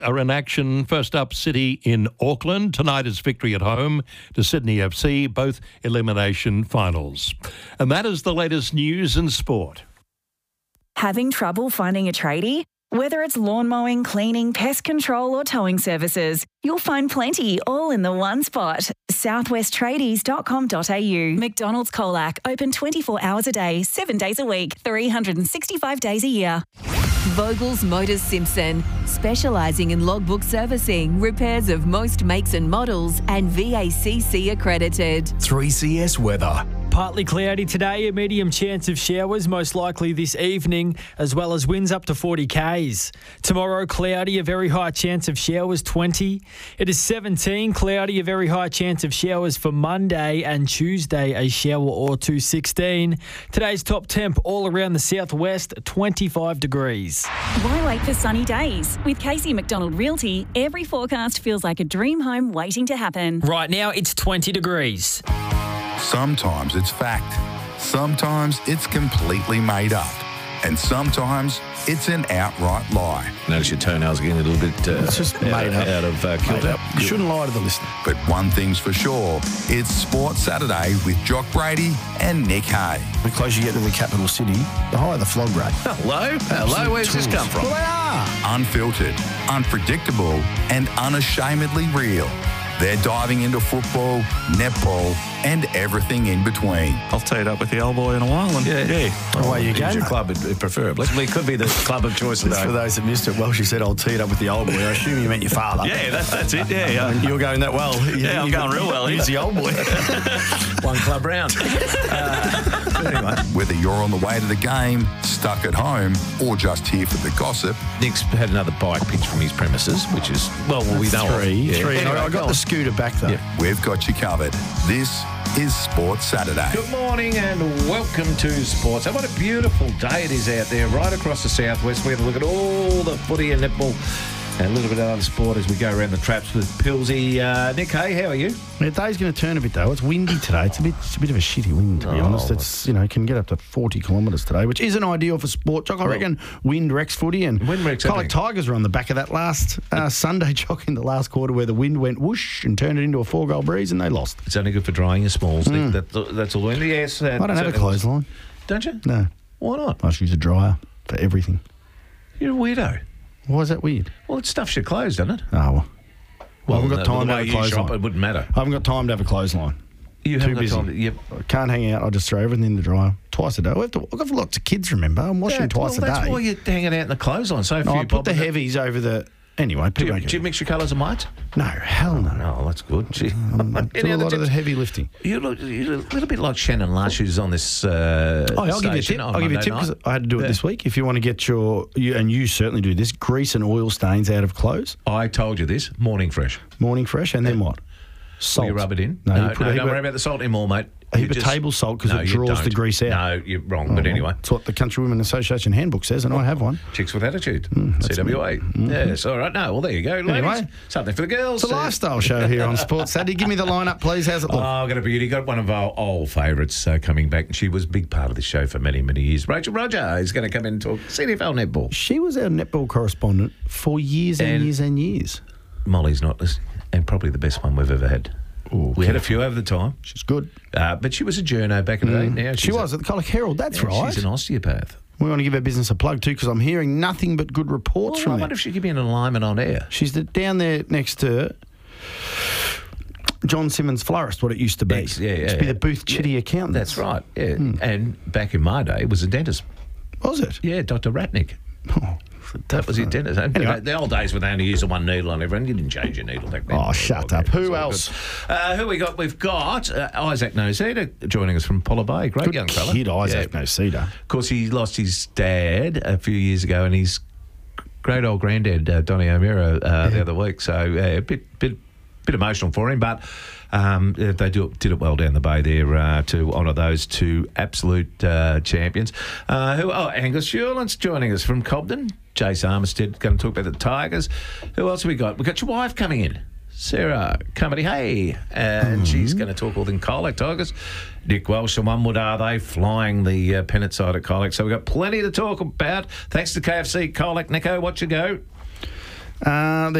are in action. First up, City in Auckland. Tonight is victory at home to Sydney FC, both elimination finals. And that is the latest news in sport. Having trouble finding a tradie? Whether it's lawn mowing, cleaning, pest control or towing services, you'll find plenty all in the one spot. southwesttradies.com.au. McDonald's Colac, open 24 hours a day, 7 days a week, 365 days a year. Vogel's Motors Simpson, specialising in logbook servicing, repairs of most makes and models, and VACC accredited. 3CS weather. Partly cloudy today, a medium chance of showers, most likely this evening, as well as winds up to 40 k's. Tomorrow, cloudy, a very high chance of showers, 20. It is 17, cloudy, a very high chance of showers for Monday, and Tuesday, a shower or two, 16. Today's top temp all around the southwest, 25 degrees. Why wait for sunny days? With Casey McDonald Realty, every forecast feels like a dream home waiting to happen. Right now, it's 20 degrees. Sometimes it's fact, sometimes it's completely made up, and sometimes it's an outright lie. Notice your toenails are getting a little bit it's just made up. Out of kilter. You shouldn't lie to the listener. But one thing's for sure, it's Sports Saturday with Jock Brady and Nick Hay. The closer you get to the capital city, the higher the flog rate. Hello, where's this come from? Well, they are. Unfiltered, unpredictable, and unashamedly real. They're diving into football, netball, and everything in between. I'll tee it up with the old boy in a while. And yeah. Away you go. Your club, preferably. We could be the club of choice Just today. for those that missed it, well, she said, I'll tee it up with the old boy. I assume you meant your father. Yeah, that's it. Yeah. And you're going that well. Yeah, I'm going real well. He's the old boy. One club round. Anyway. Whether you're on the way to the game, stuck at home, or just here for the gossip, Nick's had another bike pitch from his premises, which is, we know Three. Anyway, I got the scooter back, though. Yeah. we've got you covered. This is Sports Saturday. Good morning and welcome to Sports. And what a beautiful day it is out there, right across the southwest. We're going to look at all the footy and netball and a little bit of other sport as we go around the traps with Pilsy. Nick Hay, how are you? The day's going to turn a bit, though. It's windy today. It's a bit of a shitty wind, to be honest. It's, can get up to 40 kilometres today, which isn't ideal for sport, Jock. I reckon wind wrecks footy, and Colic Tigers were on the back of that last Sunday, Jock, in the last quarter where the wind went whoosh and turned it into a 4-goal breeze and they lost. It's only good for drying your smalls. That's all. Yes, I don't have a clothesline. Don't you? No. Why not? I just use a dryer for everything. You're a weirdo. Why is that weird? Well, it stuffs your clothes, doesn't it? Oh, well, I haven't got time to have a Shop, clothesline. it wouldn't matter. I haven't got time to have a clothesline. You Too haven't got busy. time to, yep. I can't hang out. I just throw everything in the dryer twice a day. I've got lots of kids, remember? I'm washing twice a day. That's why you're hanging out in the clothesline. So I put the heavies over the... Anyway, do you mix your colours and whites? No, hell no. No, that's good. I do a lot of the heavy lifting. You're a little bit like Shannon Lush, who's on this I'll give you a tip. I'll give you a tip because I had to do it this week. If you want to get and you certainly do this, grease and oil stains out of clothes. I told you this, Morning Fresh. Morning Fresh, and then what? Salt. Will you rub it in? No, don't worry about the salt anymore, mate. A heap of table salt because it draws the grease out. No, you're wrong, but anyway. That's what the Country Women Association handbook says, and I have one. Chicks with Attitude, CWA. Yes, all right. No, well, there you go. Ladies, anyway, something for the girls. It's a lifestyle show here on Sports Saturday. Give me the lineup, please. How's it look? Oh, I've got a beauty. Got one of our old favourites coming back, and she was a big part of the show for many, many years. Rachel Roger is going to come in and talk CFL netball. She was our netball correspondent for years and years and years. Molly's not listening, and probably the best one we've ever had. Ooh, we had a few over the time. She's good. But she was a journo back in the day. Now she was at the Colic Herald, that's right. She's an osteopath. We want to give her business a plug too because I'm hearing nothing but good reports from her. I wonder if she'd give me an alignment on air. She's down there next to John Simmons Florist, what it used to be. Used to be the Booth Chitty accountant. That's right, yeah. And back in my day, it was a dentist. Was it? Yeah, Dr. Ratnick. Oh, that was his dentist. Anyway, the old days when they only used the one needle on everyone, you didn't change your needle back then. Oh, shut up. Who else? Who we got? We've got Isaac Noseda joining us from Polar Bay. Great young fella. Kid Isaac Noseda. Of course, he lost his dad a few years ago, and his great old granddad, Donny O'Meara, the other week. So a bit emotional for him, but they did it well down the bay there to honour those two absolute champions. Angus Hewland's joining us from Cobden. Jace Armistead going to talk about the Tigers. Who else have we got? We've got your wife coming in, Sarah Comedy Hay, and she's going to talk all things Colac Tigers. Nick Welsh and One Wood Are They flying the pennant side at Colac. So we've got plenty to talk about. Thanks to KFC Colac. Nico, what you go? There's